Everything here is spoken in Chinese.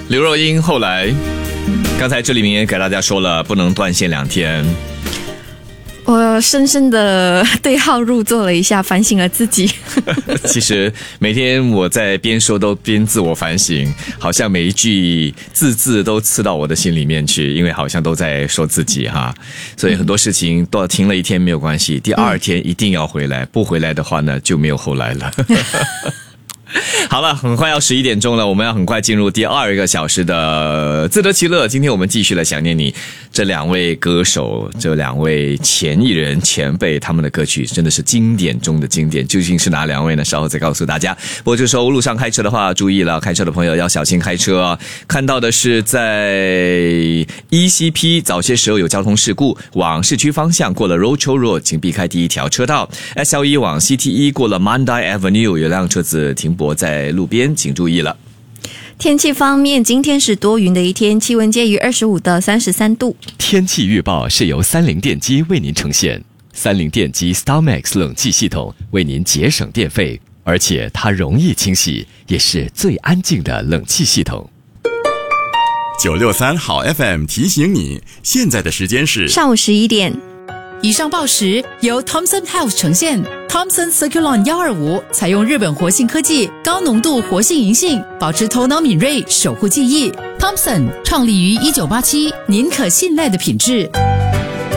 刘若英后来，刚才这里面也给大家说了，不能断线2天。 我深深的对号入座了一下，反省了自己。 其实每天我在边说都边自我反省，好像每一句字字都刺到我的心里面去，因为好像都在说自己哈。所以很多事情都停了1天没有关系，第2天一定要回来，不回来的话呢就没有后来了。好了，很快要11点钟了，我们要很快进入第2个小时的自得其乐。今天我们继续来想念你这2位歌手，这2位前艺人前辈，他们的歌曲真的是经典中的经典，究竟是哪2位呢？稍后再告诉大家。不过这时候路上开车的话，注意了，开车的朋友要小心开车啊。看到的是在 ECP 早些时候有交通事故，往市区方向过了 Rochor Road 请避开第1条车道， SLE 往 CTE 过了 Mandai Avenue 有辆车子停泊在路边，请注意了。 天气方面，今天是多云的一天，气温介于25到33度。 天气预报是由三菱电机为您呈现，三菱电机 StarMax 冷气系统为您节省电费，而且它容易清洗，也是最安静的冷气系统。 963好 FM 提醒你，现在的时间是上午11点。 以上报时由 Thomson Health 呈现。 Thomson Circulon 125采用日本活性科技，高浓度活性银杏，保持头脑敏锐，守护记忆。Thomson 创立于1987，您可信赖的品质。